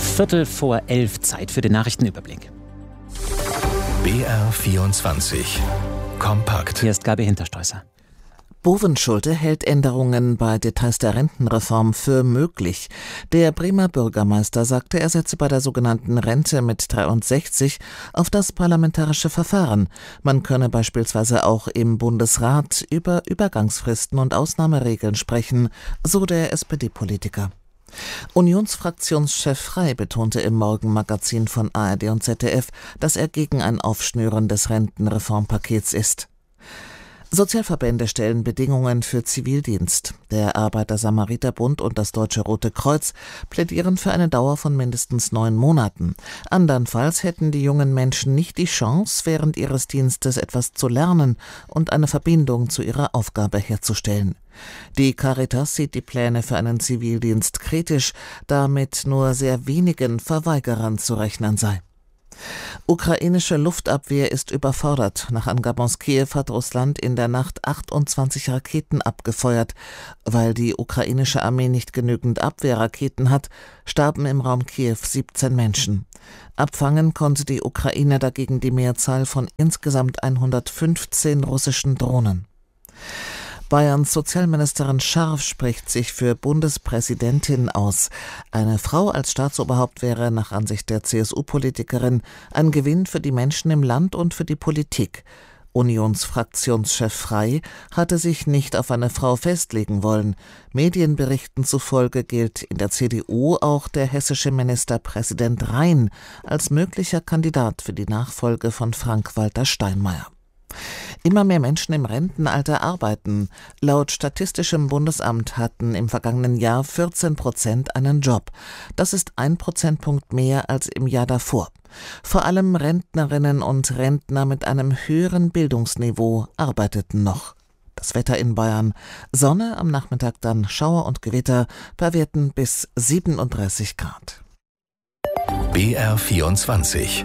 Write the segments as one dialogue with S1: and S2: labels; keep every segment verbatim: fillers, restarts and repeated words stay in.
S1: Viertel vor elf, Zeit für den Nachrichtenüberblick.
S2: B R vierundzwanzig. Kompakt.
S1: Hier ist Gabi Hinterstoißer.
S3: Bovenschulte hält Änderungen bei Details der Rentenreform für möglich. Der Bremer Bürgermeister sagte, er setze bei der sogenannten Rente mit dreiundsechzig auf das parlamentarische Verfahren. Man könne beispielsweise auch im Bundesrat über Übergangsfristen und Ausnahmeregeln sprechen, so der S P D-Politiker. Unionsfraktionschef Frey betonte im Morgenmagazin von A R D und Z D F, dass er gegen ein Aufschnüren des Rentenreformpakets ist. Sozialverbände stellen Bedingungen für Zivildienst. Der Arbeiter-Samariter-Bund und das Deutsche Rote Kreuz plädieren für eine Dauer von mindestens neun Monaten. Andernfalls hätten die jungen Menschen nicht die Chance, während ihres Dienstes etwas zu lernen und eine Verbindung zu ihrer Aufgabe herzustellen. Die Caritas sieht die Pläne für einen Zivildienst kritisch, da mit nur sehr wenigen Verweigerern zu rechnen sei. Ukrainische Luftabwehr ist überfordert. Nach Angaben aus Kiew hat Russland in der Nacht achtundzwanzig Raketen abgefeuert. Weil die ukrainische Armee nicht genügend Abwehrraketen hat, starben im Raum Kiew siebzehn Menschen. Abfangen konnte die Ukraine dagegen die Mehrzahl von insgesamt hundertfünfzehn russischen Drohnen. Bayerns Sozialministerin Scharf spricht sich für Bundespräsidentin aus. Eine Frau als Staatsoberhaupt wäre nach Ansicht der C S U-Politikerin ein Gewinn für die Menschen im Land und für die Politik. Unionsfraktionschef Frey hatte sich nicht auf eine Frau festlegen wollen. Medienberichten zufolge gilt in der C D U auch der hessische Ministerpräsident Rhein als möglicher Kandidat für die Nachfolge von Frank-Walter Steinmeier. Immer mehr Menschen im Rentenalter arbeiten. Laut Statistischem Bundesamt hatten im vergangenen Jahr vierzehn Prozent einen Job. Das ist ein Prozentpunkt mehr als im Jahr davor. Vor allem Rentnerinnen und Rentner mit einem höheren Bildungsniveau arbeiteten noch. Das Wetter in Bayern: Sonne, am Nachmittag dann Schauer und Gewitter, bei Werten bis siebenunddreißig Grad.
S2: B R vierundzwanzig.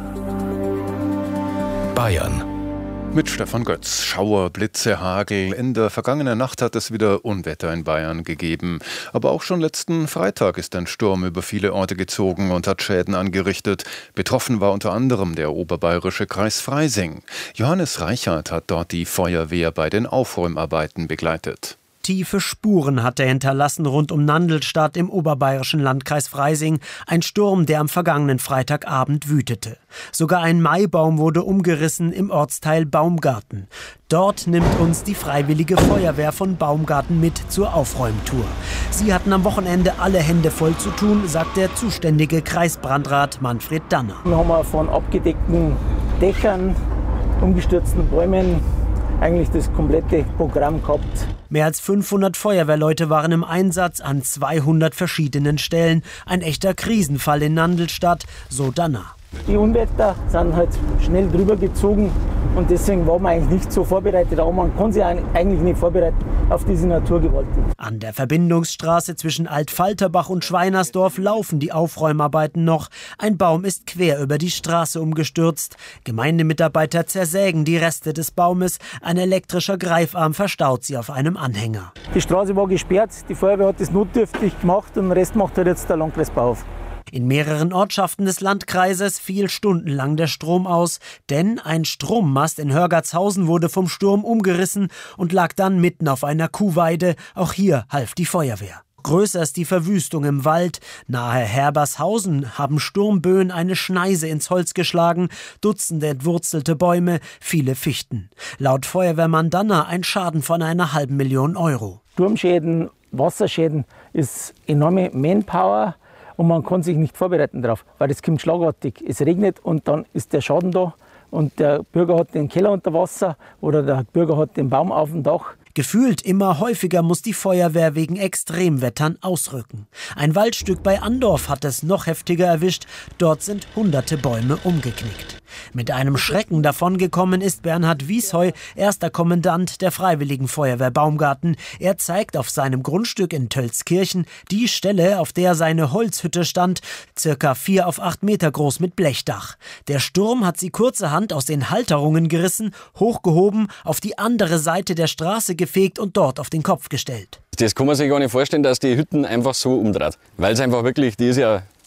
S2: Bayern.
S4: Mit Stefan Götz. Schauer, Blitze, Hagel. In der vergangenen Nacht hat es wieder Unwetter in Bayern gegeben. Aber auch schon letzten Freitag ist ein Sturm über viele Orte gezogen und hat Schäden angerichtet. Betroffen war unter anderem der oberbayerische Kreis Freising. Johannes Reichert hat dort die Feuerwehr bei den Aufräumarbeiten begleitet.
S5: Tiefe Spuren hat er hinterlassen rund um Nandlstadt im oberbayerischen Landkreis Freising. Ein Sturm, der am vergangenen Freitagabend wütete. Sogar ein Maibaum wurde umgerissen im Ortsteil Baumgarten. Dort nimmt uns die Freiwillige Feuerwehr von Baumgarten mit zur Aufräumtour. Sie hatten am Wochenende alle Hände voll zu tun, sagt der zuständige Kreisbrandrat Manfred Danner.
S6: Wir haben von abgedeckten Dächern, umgestürzten Bäumen eigentlich das komplette Programm gehabt.
S5: Mehr als fünfhundert Feuerwehrleute waren im Einsatz an zweihundert verschiedenen Stellen. Ein echter Krisenfall in Nandlstadt, so Danner.
S6: Die Unwetter sind halt schnell drüber gezogen und deswegen waren wir eigentlich nicht so vorbereitet. Aber man kann sich eigentlich nicht vorbereiten auf diese Naturgewalten.
S5: An der Verbindungsstraße zwischen Altfalterbach und Schweinersdorf laufen die Aufräumarbeiten noch. Ein Baum ist quer über die Straße umgestürzt. Gemeindemitarbeiter zersägen die Reste des Baumes. Ein elektrischer Greifarm verstaut sie auf einem Anhänger.
S6: Die Straße war gesperrt, die Feuerwehr hat das notdürftig gemacht und den Rest macht halt jetzt der Landkreisbauhof.
S5: In mehreren Ortschaften des Landkreises fiel stundenlang der Strom aus, denn ein Strommast in Hörgatshausen wurde vom Sturm umgerissen und lag dann mitten auf einer Kuhweide. Auch hier half die Feuerwehr. Größer ist die Verwüstung im Wald. Nahe Herbershausen haben Sturmböen eine Schneise ins Holz geschlagen, Dutzende entwurzelte Bäume, viele Fichten. Laut Feuerwehrmann Danner ein Schaden von einer halben Million Euro.
S6: Sturmschäden, Wasserschäden ist enorme Manpower. Und man kann sich nicht vorbereiten darauf, weil es kommt schlagartig. Es regnet und dann ist der Schaden da und der Bürger hat den Keller unter Wasser oder der Bürger hat den Baum auf dem Dach.
S5: Gefühlt immer häufiger muss die Feuerwehr wegen Extremwettern ausrücken. Ein Waldstück bei Andorf hat es noch heftiger erwischt. Dort sind hunderte Bäume umgeknickt. Mit einem Schrecken davongekommen ist Bernhard Wiesheu, erster Kommandant der Freiwilligen Feuerwehr Baumgarten. Er zeigt auf seinem Grundstück in Tölzkirchen die Stelle, auf der seine Holzhütte stand, circa vier auf acht Meter groß mit Blechdach. Der Sturm hat sie kurzerhand aus den Halterungen gerissen, hochgehoben, auf die andere Seite der Straße gefegt und dort auf den Kopf gestellt.
S7: Das kann man sich gar nicht vorstellen, dass die Hütten einfach so umdreht. Weil es einfach wirklich, die ist ja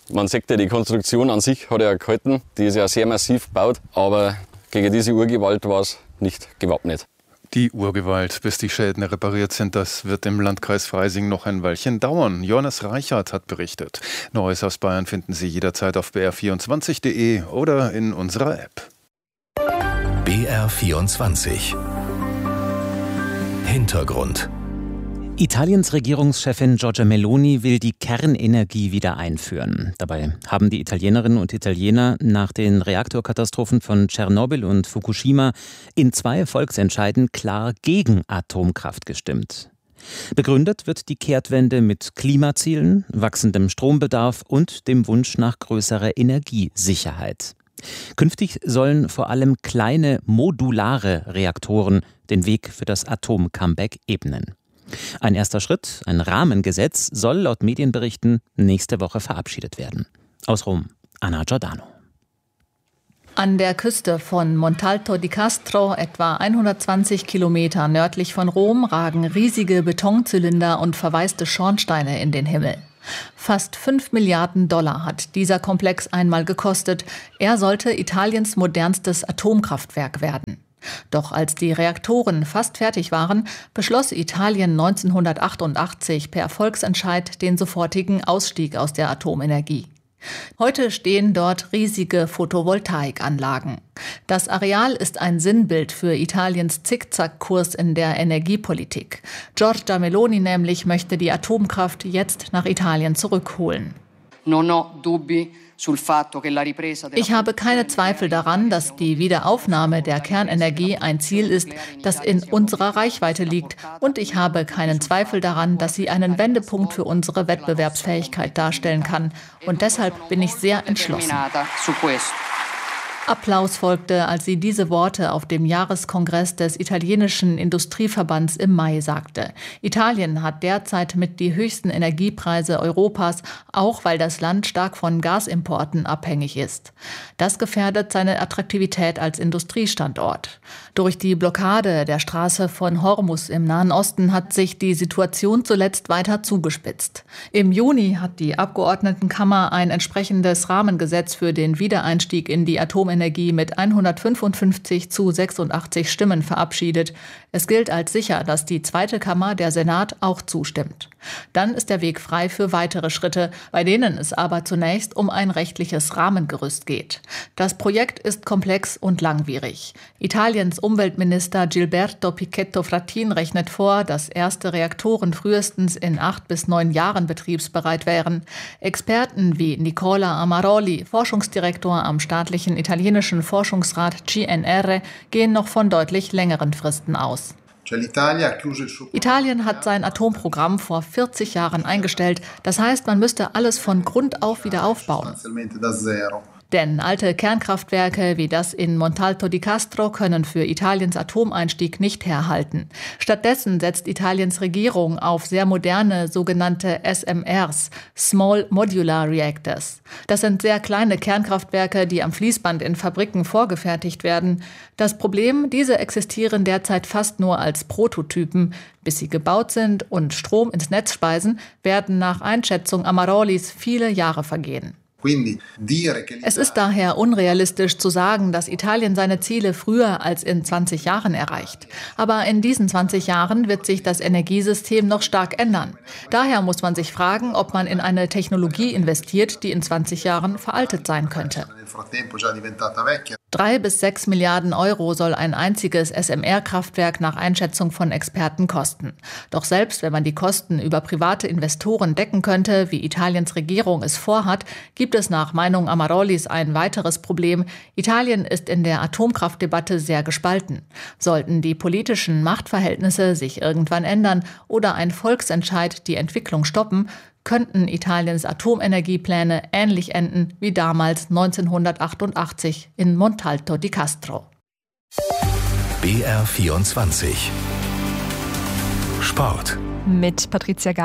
S7: Man sieht ja, die Konstruktion an sich hat ja gehalten, die ist ja sehr massiv gebaut, aber gegen diese Urgewalt war es nicht gewappnet.
S4: Die Urgewalt, bis die Schäden repariert sind, das wird im Landkreis Freising noch ein Weilchen dauern. Johannes Reichert hat berichtet. Neues aus Bayern finden Sie jederzeit auf b r vierundzwanzig punkt de oder in unserer App.
S2: B R vierundzwanzig Hintergrund.
S1: Italiens Regierungschefin Giorgia Meloni will die Kernenergie wieder einführen. Dabei haben die Italienerinnen und Italiener nach den Reaktorkatastrophen von Tschernobyl und Fukushima in zwei Volksentscheiden klar gegen Atomkraft gestimmt. Begründet wird die Kehrtwende mit Klimazielen, wachsendem Strombedarf und dem Wunsch nach größerer Energiesicherheit. Künftig sollen vor allem kleine modulare Reaktoren den Weg für das Atom-Comeback ebnen. Ein erster Schritt, ein Rahmengesetz, soll laut Medienberichten nächste Woche verabschiedet werden. Aus Rom, Anna Giordano.
S8: An der Küste von Montalto di Castro, etwa hundertzwanzig Kilometer nördlich von Rom, ragen riesige Betonzylinder und verwaiste Schornsteine in den Himmel. Fast fünf Milliarden Dollar hat dieser Komplex einmal gekostet. Er sollte Italiens modernstes Atomkraftwerk werden. Doch als die Reaktoren fast fertig waren, beschloss Italien neunzehnhundertachtundachtzig per Volksentscheid den sofortigen Ausstieg aus der Atomenergie. Heute stehen dort riesige Photovoltaikanlagen. Das Areal ist ein Sinnbild für Italiens Zickzackkurs in der Energiepolitik. Giorgia Meloni nämlich möchte die Atomkraft jetzt nach Italien zurückholen.
S9: Non ho dubbi.
S8: Ich habe keine Zweifel daran, dass die Wiederaufnahme der Kernenergie ein Ziel ist, das in unserer Reichweite liegt. Und ich habe keinen Zweifel daran, dass sie einen Wendepunkt für unsere Wettbewerbsfähigkeit darstellen kann. Und deshalb bin ich sehr entschlossen. Applaus folgte, als sie diese Worte auf dem Jahreskongress des italienischen Industrieverbands im Mai sagte. Italien hat derzeit mit die höchsten Energiepreise Europas, auch weil das Land stark von Gasimporten abhängig ist. Das gefährdet seine Attraktivität als Industriestandort. Durch die Blockade der Straße von Hormuz im Nahen Osten hat sich die Situation zuletzt weiter zugespitzt. Im Juni hat die Abgeordnetenkammer ein entsprechendes Rahmengesetz für den Wiedereinstieg in die Atomenergie mit hundertfünfundfünfzig zu sechsundachtzig Stimmen verabschiedet. Es gilt als sicher, dass die zweite Kammer, der Senat, auch zustimmt. Dann ist der Weg frei für weitere Schritte, bei denen es aber zunächst um ein rechtliches Rahmengerüst geht. Das Projekt ist komplex und langwierig. Italiens Umweltminister Gilberto Pichetto Fratin rechnet vor, dass erste Reaktoren frühestens in acht bis neun Jahren betriebsbereit wären. Experten wie Nicola Amaroli, Forschungsdirektor am staatlichen italienischen Forschungsrat G N R, gehen noch von deutlich längeren Fristen aus. Italien hat sein Atomprogramm vor vierzig Jahren eingestellt. Das heißt, man müsste alles von Grund auf wieder aufbauen. Denn alte Kernkraftwerke wie das in Montalto di Castro können für Italiens Atomeinstieg nicht herhalten. Stattdessen setzt Italiens Regierung auf sehr moderne sogenannte S M Rs, Small Modular Reactors. Das sind sehr kleine Kernkraftwerke, die am Fließband in Fabriken vorgefertigt werden. Das Problem, diese existieren derzeit fast nur als Prototypen. Bis sie gebaut sind und Strom ins Netz speisen, werden nach Einschätzung Amarolis viele Jahre vergehen. Es ist daher unrealistisch zu sagen, dass Italien seine Ziele früher als in zwanzig Jahren erreicht. Aber in diesen zwanzig Jahren wird sich das Energiesystem noch stark ändern. Daher muss man sich fragen, ob man in eine Technologie investiert, die in zwanzig Jahren veraltet sein könnte. Drei bis sechs Milliarden Euro soll ein einziges S M R-Kraftwerk nach Einschätzung von Experten kosten. Doch selbst wenn man die Kosten über private Investoren decken könnte, wie Italiens Regierung es vorhat, gibt es nach Meinung Amarolis ein weiteres Problem. Italien ist in der Atomkraftdebatte sehr gespalten. Sollten die politischen Machtverhältnisse sich irgendwann ändern oder ein Volksentscheid die Entwicklung stoppen, könnten Italiens Atomenergiepläne ähnlich enden wie damals neunzehnhundertachtundachtzig in Montalto di Castro.
S2: B R vierundzwanzig Sport
S10: mit Patricia Gabor.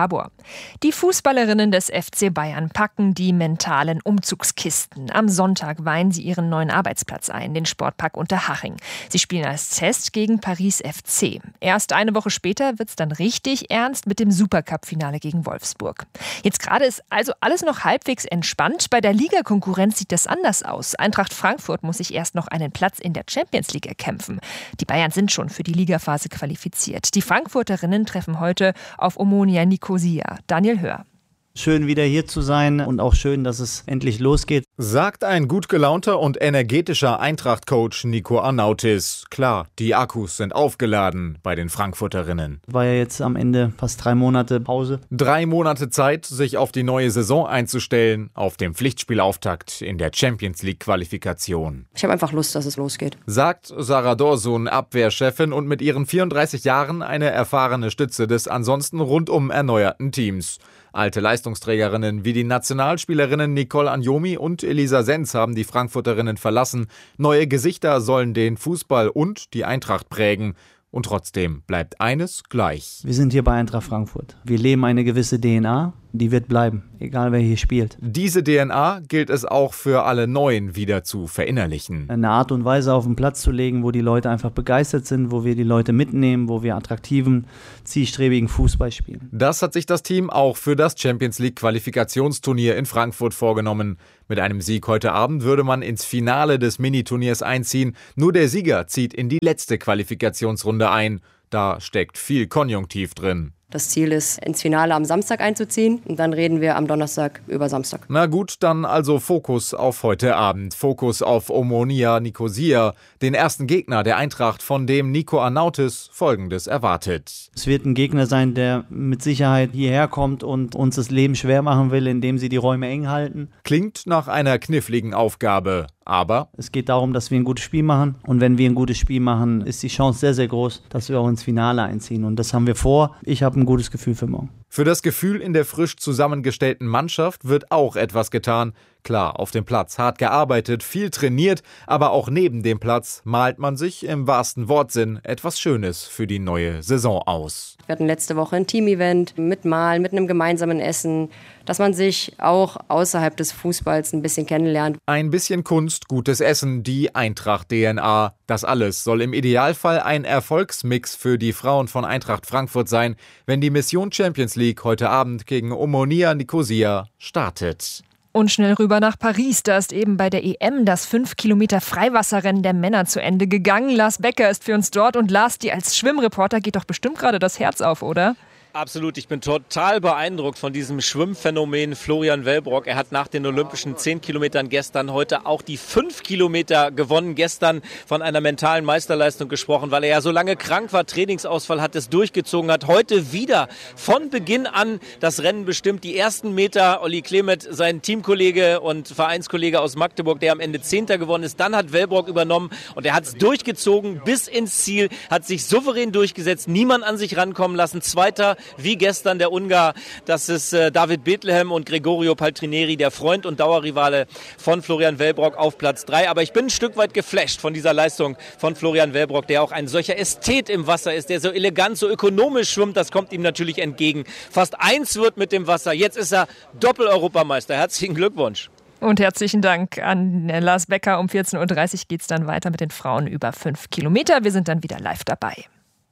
S10: Die Fußballerinnen des F C Bayern packen die mentalen Umzugskisten. Am Sonntag weihen sie ihren neuen Arbeitsplatz ein, den Sportpark Unterhaching. Sie spielen als Test gegen Paris F C. Erst eine Woche später wird es dann richtig ernst mit dem Supercup-Finale gegen Wolfsburg. Jetzt gerade ist also alles noch halbwegs entspannt. Bei der Ligakonkurrenz sieht das anders aus. Eintracht Frankfurt muss sich erst noch einen Platz in der Champions League erkämpfen. Die Bayern sind schon für die Ligaphase qualifiziert. Die Frankfurterinnen treffen heute auf Omonia Nicosia. Daniel Hör.
S11: Schön wieder hier zu sein und auch schön, dass es endlich losgeht.
S12: Sagt ein gut gelaunter und energetischer Eintracht-Coach Nico Arnautis. Klar, die Akkus sind aufgeladen bei den Frankfurterinnen.
S11: War ja jetzt am Ende fast drei Monate Pause.
S12: Drei Monate Zeit, sich auf die neue Saison einzustellen, auf dem Pflichtspielauftakt in der Champions League-Qualifikation.
S9: Ich habe einfach Lust, dass es losgeht.
S12: Sagt Sarah Dorsun, Abwehrchefin und mit ihren vierunddreißig Jahren eine erfahrene Stütze des ansonsten rundum erneuerten Teams. Alte Leistungsträgerinnen wie die Nationalspielerinnen Nicole Anjomi und Elisa Senz haben die Frankfurterinnen verlassen. Neue Gesichter sollen den Fußball und die Eintracht prägen. Und trotzdem bleibt eines gleich.
S11: Wir sind hier bei Eintracht Frankfurt. Wir leben eine gewisse D N A, die wird bleiben, egal wer hier spielt.
S12: Diese D N A gilt es auch für alle Neuen wieder zu verinnerlichen.
S11: Eine Art und Weise auf den Platz zu legen, wo die Leute einfach begeistert sind, wo wir die Leute mitnehmen, wo wir attraktiven, zielstrebigen Fußball spielen.
S12: Das hat sich das Team auch für das Champions League Qualifikationsturnier in Frankfurt vorgenommen. Mit einem Sieg heute Abend würde man ins Finale des Miniturniers einziehen. Nur der Sieger zieht in die letzte Qualifikationsrunde ein. Da steckt viel Konjunktiv drin.
S9: Das Ziel ist, ins Finale am Samstag einzuziehen und dann reden wir am Donnerstag über Samstag.
S12: Na gut, dann also Fokus auf heute Abend. Fokus auf Omonia Nicosia, den ersten Gegner der Eintracht, von dem Nico Arnautis Folgendes erwartet.
S11: Es wird ein Gegner sein, der mit Sicherheit hierher kommt und uns das Leben schwer machen will, indem sie die Räume eng halten.
S12: Klingt nach einer kniffligen Aufgabe. Aber
S11: es geht darum, dass wir ein gutes Spiel machen. Und wenn wir ein gutes Spiel machen, ist die Chance sehr, sehr groß, dass wir auch ins Finale einziehen. Und das haben wir vor. Ich habe ein gutes Gefühl für morgen.
S12: Für das Gefühl in der frisch zusammengestellten Mannschaft wird auch etwas getan. Klar, auf dem Platz hart gearbeitet, viel trainiert, aber auch neben dem Platz malt man sich im wahrsten Wortsinn etwas Schönes für die neue Saison aus.
S9: Wir hatten letzte Woche ein Team-Event mit Malen, mit einem gemeinsamen Essen, dass man sich auch außerhalb des Fußballs ein bisschen kennenlernt.
S12: Ein bisschen Kunst, gutes Essen, die Eintracht-D N A. Das alles soll im Idealfall ein Erfolgsmix für die Frauen von Eintracht Frankfurt sein, wenn die Mission Champions League heute Abend gegen Omonia Nicosia startet.
S10: Und schnell rüber nach Paris, da ist eben bei der E M das fünf Kilometer Freiwasserrennen der Männer zu Ende gegangen. Lars Becker ist für uns dort und Lars, dir als Schwimmreporter geht doch bestimmt gerade das Herz auf, oder?
S13: Absolut, ich bin total beeindruckt von diesem Schwimmphänomen Florian Wellbrock. Er hat nach den olympischen zehn Kilometern gestern heute auch die fünf Kilometer gewonnen. Gestern von einer mentalen Meisterleistung gesprochen, weil er ja so lange krank war, Trainingsausfall hat, es durchgezogen hat. Heute wieder von Beginn an das Rennen bestimmt. Die ersten Meter, Olli Klemet, sein Teamkollege und Vereinskollege aus Magdeburg, der am Ende Zehnter gewonnen ist. Dann hat Wellbrock übernommen und er hat es durchgezogen bis ins Ziel, hat sich souverän durchgesetzt, niemand an sich rankommen lassen. Zweiter wie gestern der Ungar, das ist äh, David Bethlehem und Gregorio Paltrineri, der Freund und Dauerrivale von Florian Wellbrock auf Platz drei. Aber ich bin ein Stück weit geflasht von dieser Leistung von Florian Wellbrock, der auch ein solcher Ästhet im Wasser ist, der so elegant, so ökonomisch schwimmt. Das kommt ihm natürlich entgegen. Fast eins wird mit dem Wasser. Jetzt ist er Doppel-Europameister. Herzlichen Glückwunsch.
S10: Und herzlichen Dank an Lars Becker. Um vierzehn Uhr dreißig geht es dann weiter mit den Frauen über fünf Kilometer. Wir sind dann wieder live dabei.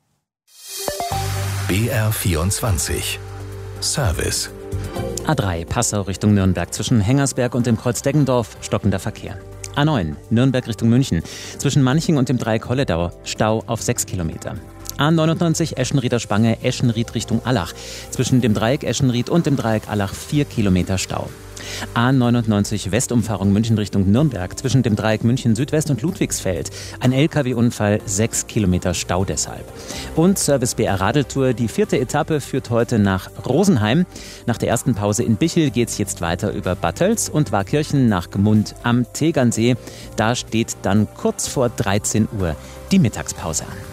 S2: B R vierundzwanzig Service.
S1: A drei Passau Richtung Nürnberg. Zwischen Hengersberg und dem Kreuz Deggendorf stockender Verkehr. A neun Nürnberg Richtung München. Zwischen Manching und dem Dreieck Holledau Stau auf sechs Kilometer. A neunundneunzig Eschenrieder Spange, Eschenried Richtung Allach. Zwischen dem Dreieck Eschenried und dem Dreieck Allach vier Kilometer Stau. A neunundneunzig Westumfahrung München Richtung Nürnberg. Zwischen dem Dreieck München Südwest und Ludwigsfeld. Ein L K W-Unfall, sechs Kilometer Stau deshalb. Und Service B R Radeltour. Die vierte Etappe führt heute nach Rosenheim. Nach der ersten Pause in Bichel geht's jetzt weiter über Bad Tölz und Warkirchen nach Gmund am Tegernsee. Da steht dann kurz vor dreizehn Uhr die Mittagspause an.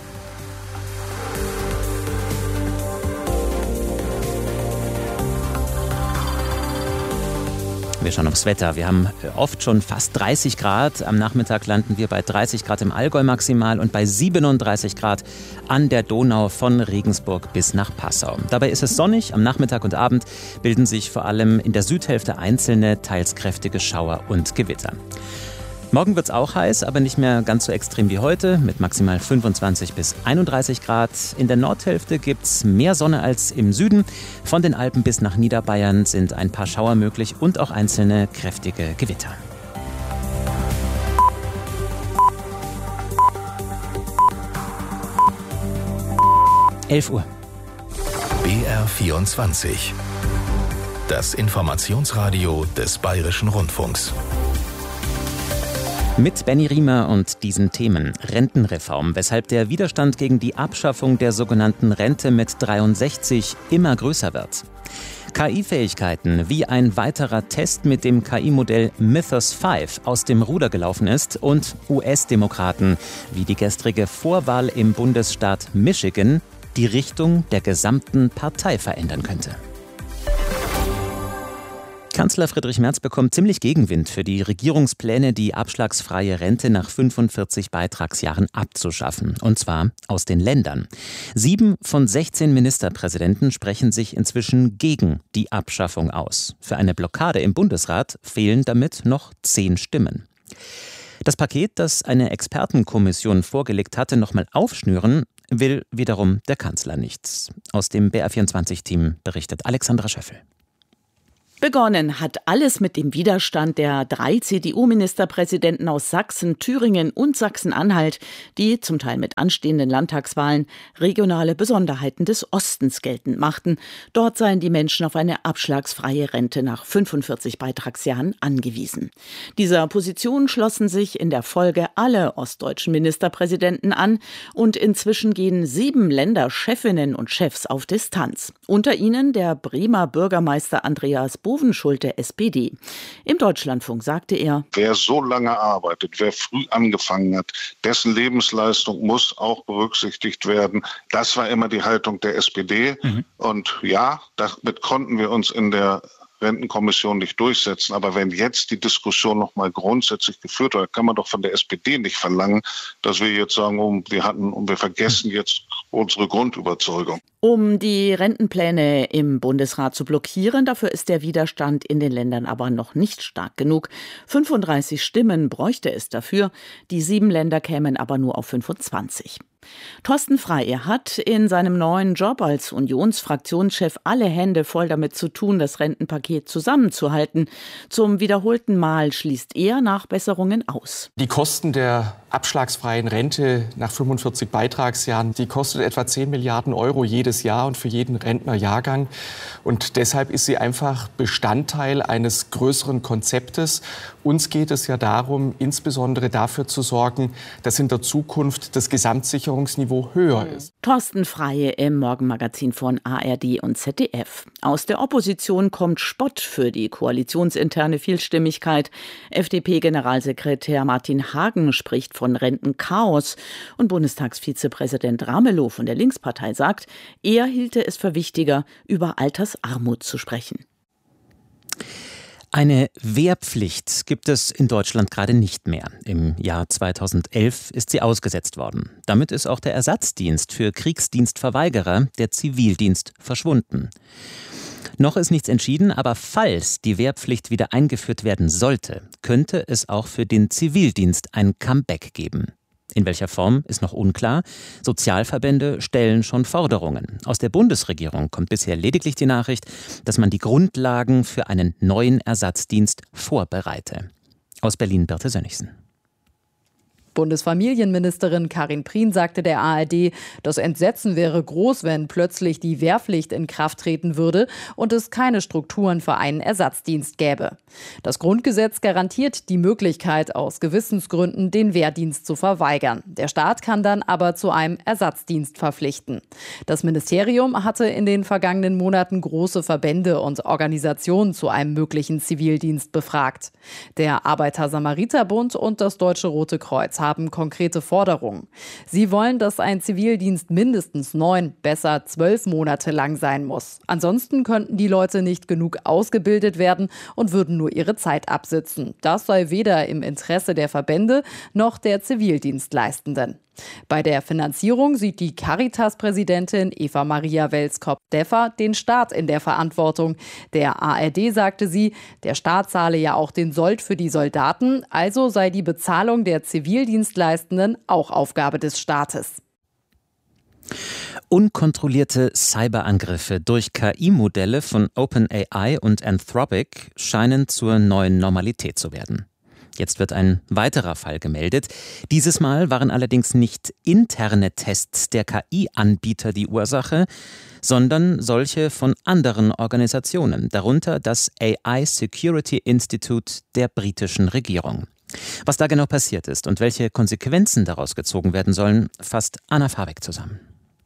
S1: Wir schauen aufs Wetter. Wir haben oft schon fast dreißig Grad. Am Nachmittag landen wir bei dreißig Grad im Allgäu maximal und bei siebenunddreißig Grad an der Donau von Regensburg bis nach Passau. Dabei ist es sonnig. Am Nachmittag und Abend bilden sich vor allem in der Südhälfte einzelne, teils kräftige Schauer und Gewitter. Morgen wird es auch heiß, aber nicht mehr ganz so extrem wie heute, mit maximal fünfundzwanzig bis einunddreißig Grad. In der Nordhälfte gibt es mehr Sonne als im Süden. Von den Alpen bis nach Niederbayern sind ein paar Schauer möglich und auch einzelne kräftige Gewitter. elf Uhr.
S2: B R vierundzwanzig. Das Informationsradio des Bayerischen Rundfunks.
S1: Mit Benny Riemer und diesen Themen. Rentenreform, weshalb der Widerstand gegen die Abschaffung der sogenannten Rente mit dreiundsechzig immer größer wird. K I-Fähigkeiten, wie ein weiterer Test mit dem K I-Modell Mythos fünf aus dem Ruder gelaufen ist, und U S-Demokraten, wie die gestrige Vorwahl im Bundesstaat Michigan die Richtung der gesamten Partei verändern könnte. Kanzler Friedrich Merz bekommt ziemlich Gegenwind für die Regierungspläne, die abschlagsfreie Rente nach fünfundvierzig Beitragsjahren abzuschaffen. Und zwar aus den Ländern. Sieben von sechzehn Ministerpräsidenten sprechen sich inzwischen gegen die Abschaffung aus. Für eine Blockade im Bundesrat fehlen damit noch zehn Stimmen. Das Paket, das eine Expertenkommission vorgelegt hatte, nochmal aufschnüren, will wiederum der Kanzler nicht. Aus dem B R vierundzwanzig-Team berichtet Alexandra Schöffel.
S14: Begonnen hat alles mit dem Widerstand der drei C D U-Ministerpräsidenten aus Sachsen, Thüringen und Sachsen-Anhalt, die, zum Teil mit anstehenden Landtagswahlen, regionale Besonderheiten des Ostens geltend machten. Dort seien die Menschen auf eine abschlagsfreie Rente nach fünfundvierzig Beitragsjahren angewiesen. Dieser Position schlossen sich in der Folge alle ostdeutschen Ministerpräsidenten an und inzwischen gehen sieben Länderchefinnen und Chefs auf Distanz. Unter ihnen der Bremer Bürgermeister Andreas Bovenschulte, S P D. Im Deutschlandfunk sagte er:
S15: Wer so lange arbeitet, wer früh angefangen hat, dessen Lebensleistung muss auch berücksichtigt werden. Das war immer die Haltung der S P D. Mhm. Und ja, damit konnten wir uns in der Rentenkommission nicht durchsetzen. Aber wenn jetzt die Diskussion noch mal grundsätzlich geführt wird, kann man doch von der S P D nicht verlangen, dass wir jetzt sagen, oh, wir hatten und wir vergessen jetzt unsere Grundüberzeugung.
S14: Um die Rentenpläne im Bundesrat zu blockieren, dafür ist der Widerstand in den Ländern aber noch nicht stark genug. fünfunddreißig Stimmen bräuchte es dafür, die sieben Länder kämen aber nur auf fünfundzwanzig. Thorsten Frey hat in seinem neuen Job als Unionsfraktionschef alle Hände voll damit zu tun, das Rentenpaket zusammenzuhalten. Zum wiederholten Mal schließt er Nachbesserungen aus.
S16: Die Kosten der abschlagsfreien Rente nach fünfundvierzig Beitragsjahren, die kostet etwa zehn Milliarden Euro jedes Jahr und für jeden Rentnerjahrgang. Und deshalb ist sie einfach Bestandteil eines größeren Konzeptes. Uns geht es ja darum, insbesondere dafür zu sorgen, dass in der Zukunft das Gesamtsicherungsniveau höher ist.
S14: Thorsten Frey im Morgenmagazin von A R D und Z D F. Aus der Opposition kommt Spott für die koalitionsinterne Vielstimmigkeit. F D P-Generalsekretär Martin Hagen spricht von Rentenchaos und Bundestagsvizepräsident Ramelow von der Linkspartei sagt, er hielte es für wichtiger, über Altersarmut zu sprechen.
S1: Eine Wehrpflicht gibt es in Deutschland gerade nicht mehr. Im Jahr zweitausendelf ist sie ausgesetzt worden. Damit ist auch der Ersatzdienst für Kriegsdienstverweigerer, der Zivildienst, verschwunden. Noch ist nichts entschieden, aber falls die Wehrpflicht wieder eingeführt werden sollte, könnte es auch für den Zivildienst ein Comeback geben. In welcher Form ist noch unklar. Sozialverbände stellen schon Forderungen. Aus der Bundesregierung kommt bisher lediglich die Nachricht, dass man die Grundlagen für einen neuen Ersatzdienst vorbereite. Aus Berlin Birte Sönnigsen.
S17: Bundesfamilienministerin Karin Prien sagte der A R D, das Entsetzen wäre groß, wenn plötzlich die Wehrpflicht in Kraft treten würde und es keine Strukturen für einen Ersatzdienst gäbe. Das Grundgesetz garantiert die Möglichkeit, aus Gewissensgründen den Wehrdienst zu verweigern. Der Staat kann dann aber zu einem Ersatzdienst verpflichten. Das Ministerium hatte in den vergangenen Monaten große Verbände und Organisationen zu einem möglichen Zivildienst befragt. Der Arbeiter-Samariter-Bund und das Deutsche Rote Kreuz haben haben konkrete Forderungen. Sie wollen, dass ein Zivildienst mindestens neun, besser zwölf Monate lang sein muss. Ansonsten könnten die Leute nicht genug ausgebildet werden und würden nur ihre Zeit absitzen. Das sei weder im Interesse der Verbände noch der Zivildienstleistenden. Bei der Finanzierung sieht die Caritas-Präsidentin Eva Maria Welskop-Deffer den Staat in der Verantwortung. Der A R D sagte sie, der Staat zahle ja auch den Sold für die Soldaten, also sei die Bezahlung der Zivildienstleistenden auch Aufgabe des Staates.
S1: Unkontrollierte Cyberangriffe durch K I-Modelle von OpenAI und Anthropic scheinen zur neuen Normalität zu werden. Jetzt wird ein weiterer Fall gemeldet. Dieses Mal waren allerdings nicht interne Tests der K I-Anbieter die Ursache, sondern solche von anderen Organisationen, darunter das A I Security Institute der britischen Regierung. Was da genau passiert ist und welche Konsequenzen daraus gezogen werden sollen, fasst Anna Fabek zusammen.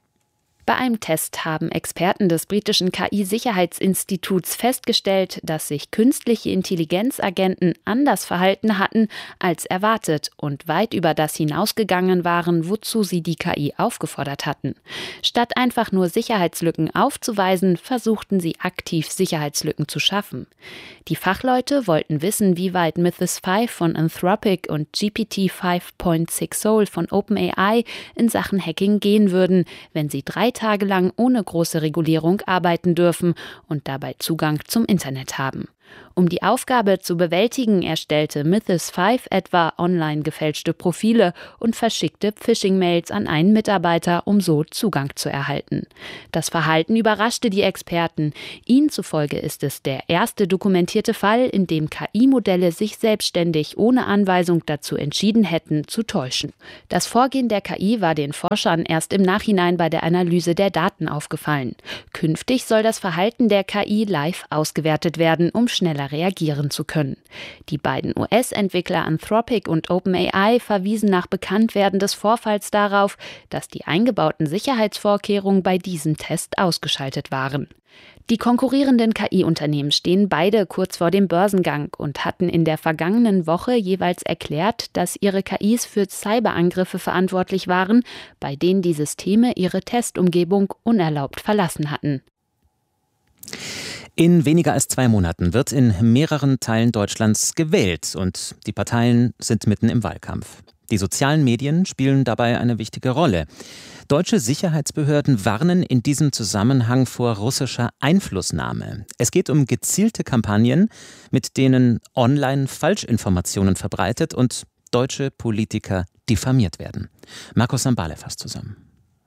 S18: Bei einem Test haben Experten des britischen K I-Sicherheitsinstituts festgestellt, dass sich künstliche Intelligenzagenten anders verhalten hatten als erwartet und weit über das hinausgegangen waren, wozu sie die K I aufgefordert hatten. Statt einfach nur Sicherheitslücken aufzuweisen, versuchten sie aktiv Sicherheitslücken zu schaffen. Die Fachleute wollten wissen, wie weit Mythos fünf von Anthropic und G P T fünf Punkt sechs Soul von OpenAI in Sachen Hacking gehen würden, wenn sie drei Tage lang ohne große Regulierung arbeiten dürfen und dabei Zugang zum Internet haben. Um die Aufgabe zu bewältigen, erstellte Mythos fünf etwa online gefälschte Profile und verschickte Phishing-Mails an einen Mitarbeiter, um so Zugang zu erhalten. Das Verhalten überraschte die Experten. Ihnen zufolge ist es der erste dokumentierte Fall, in dem K I-Modelle sich selbstständig ohne Anweisung dazu entschieden hätten, zu täuschen. Das Vorgehen der K I war den Forschern erst im Nachhinein bei der Analyse der Daten aufgefallen. Künftig soll das Verhalten der K I live ausgewertet werden, um schneller reagieren zu können. Die beiden U S-Entwickler Anthropic und OpenAI verwiesen nach Bekanntwerden des Vorfalls darauf, dass die eingebauten Sicherheitsvorkehrungen bei diesem Test ausgeschaltet waren. Die konkurrierenden K I-Unternehmen stehen beide kurz vor dem Börsengang und hatten in der vergangenen Woche jeweils erklärt, dass ihre K Is für Cyberangriffe verantwortlich waren, bei denen die Systeme ihre Testumgebung unerlaubt verlassen hatten.
S1: In weniger als zwei Monaten wird in mehreren Teilen Deutschlands gewählt und die Parteien sind mitten im Wahlkampf. Die sozialen Medien spielen dabei eine wichtige Rolle. Deutsche Sicherheitsbehörden warnen in diesem Zusammenhang vor russischer Einflussnahme. Es geht um gezielte Kampagnen, mit denen online Falschinformationen verbreitet und deutsche Politiker diffamiert werden. Markus Sambale fasst zusammen.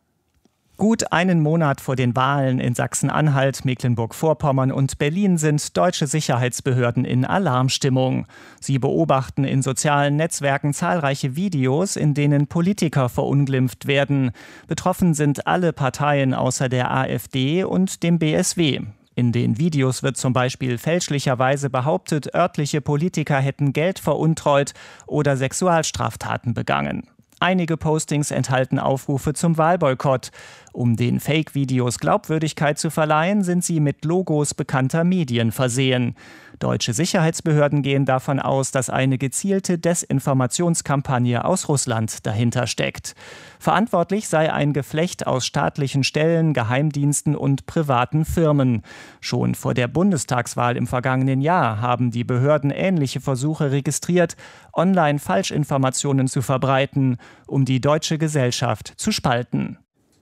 S19: Gut einen Monat vor den Wahlen in Sachsen-Anhalt, Mecklenburg-Vorpommern und Berlin sind deutsche Sicherheitsbehörden in Alarmstimmung. Sie beobachten in sozialen Netzwerken zahlreiche Videos, in denen Politiker verunglimpft werden. Betroffen sind alle Parteien außer der AfD und dem B S W. In den Videos wird zum Beispiel fälschlicherweise behauptet, örtliche Politiker hätten Geld veruntreut oder Sexualstraftaten begangen. Einige Postings enthalten Aufrufe zum Wahlboykott. Um den Fake-Videos Glaubwürdigkeit zu verleihen, sind sie mit Logos bekannter Medien versehen. Deutsche Sicherheitsbehörden gehen davon aus, dass eine gezielte Desinformationskampagne aus Russland dahinter steckt. Verantwortlich sei ein Geflecht aus staatlichen Stellen, Geheimdiensten und privaten Firmen. Schon vor der Bundestagswahl im vergangenen Jahr haben die Behörden ähnliche Versuche registriert, online Falschinformationen zu verbreiten, um die deutsche Gesellschaft zu spalten.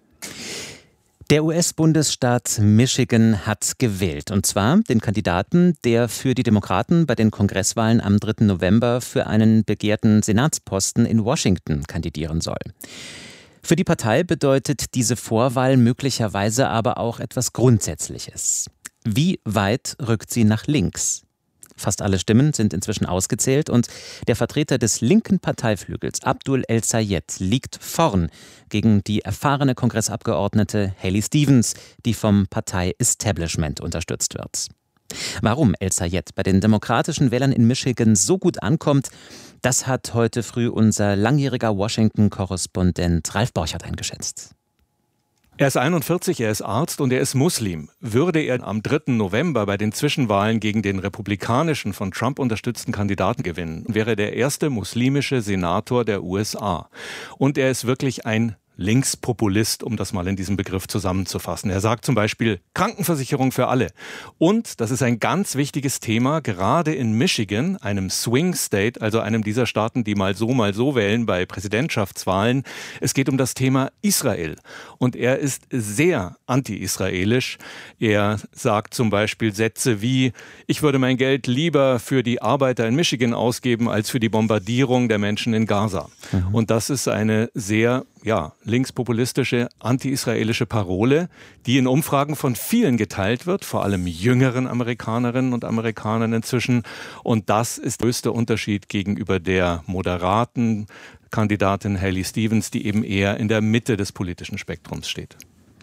S1: Der U S-Bundesstaat Michigan hat gewählt, und zwar den Kandidaten, der für die Demokraten bei den Kongresswahlen am dritten November für einen begehrten Senatsposten in Washington kandidieren soll. Für die Partei bedeutet diese Vorwahl möglicherweise aber auch etwas Grundsätzliches. Wie weit rückt sie nach links? Fast alle Stimmen sind inzwischen ausgezählt und der Vertreter des linken Parteiflügels, Abdul El-Sayed, liegt vorn gegen die erfahrene Kongressabgeordnete Haley Stevens, die vom Partei-Establishment unterstützt wird. Warum El-Sayed bei den demokratischen Wählern in Michigan so gut ankommt, das hat heute früh unser langjähriger Washington-Korrespondent Ralf Borchert eingeschätzt.
S20: Er ist einundvierzig, er ist Arzt und er ist Muslim. Würde er am dritten November bei den Zwischenwahlen gegen den republikanischen, von Trump unterstützten Kandidaten gewinnen, wäre er der erste muslimische Senator der U S A. Und er ist wirklich ein Linkspopulist, um das mal in diesem Begriff zusammenzufassen. Er sagt zum Beispiel Krankenversicherung für alle. Und, das ist ein ganz wichtiges Thema, gerade in Michigan, einem Swing State, also einem dieser Staaten, die mal so, mal so wählen bei Präsidentschaftswahlen. Es geht um das Thema Israel. Und er ist sehr anti-israelisch. Er sagt zum Beispiel Sätze wie, ich würde mein Geld lieber für die Arbeiter in Michigan ausgeben, als für die Bombardierung der Menschen in Gaza. Mhm. Und das ist eine sehr, ja, linkspopulistische, anti-israelische Parole, die in Umfragen von vielen geteilt wird, vor allem jüngeren Amerikanerinnen und Amerikanern inzwischen. Und das ist der größte Unterschied gegenüber der moderaten Kandidatin Haley Stevens, die eben eher in der Mitte des politischen Spektrums steht.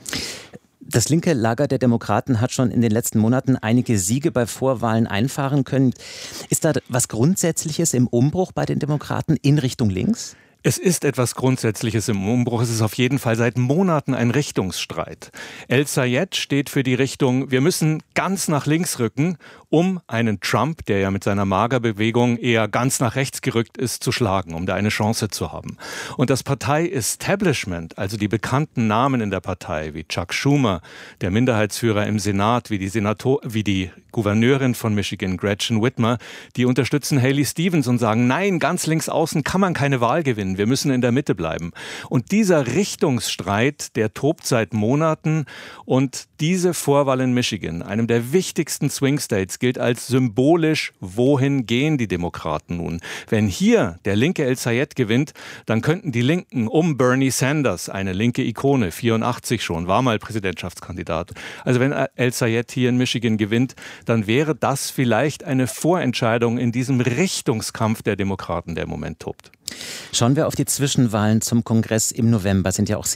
S1: Das linke Lager der Demokraten hat schon in den letzten Monaten einige Siege bei Vorwahlen einfahren können. Ist da was Grundsätzliches im Umbruch bei den Demokraten in Richtung links?
S20: Es ist etwas Grundsätzliches im Umbruch. Es ist auf jeden Fall seit Monaten ein Richtungsstreit. El-Sayed steht für die Richtung, wir müssen ganz nach links rücken, um einen Trump, der ja mit seiner Magerbewegung eher ganz nach rechts gerückt ist, zu schlagen, um da eine Chance zu haben. Und das Partei-Establishment, also die bekannten Namen in der Partei, wie Chuck Schumer, der Minderheitsführer im Senat, wie die Senator, wie die Gouverneurin von Michigan, Gretchen Whitmer, die unterstützen Haley Stevens und sagen, nein, ganz links außen kann man keine Wahl gewinnen. Wir müssen in der Mitte bleiben. Und dieser Richtungsstreit, der tobt seit Monaten. Und diese Vorwahl in Michigan, einem der wichtigsten Swing States, gilt als symbolisch, wohin gehen die Demokraten nun? Wenn hier der linke El-Sayed gewinnt, dann könnten die Linken um Bernie Sanders, eine linke Ikone, vierundachtzig schon, war mal Präsidentschaftskandidat. Also wenn El-Sayed hier in Michigan gewinnt, dann wäre das vielleicht eine Vorentscheidung in diesem Richtungskampf der Demokraten, der im Moment tobt.
S1: Schauen wir auf die Zwischenwahlen zum Kongress im November, sind ja auch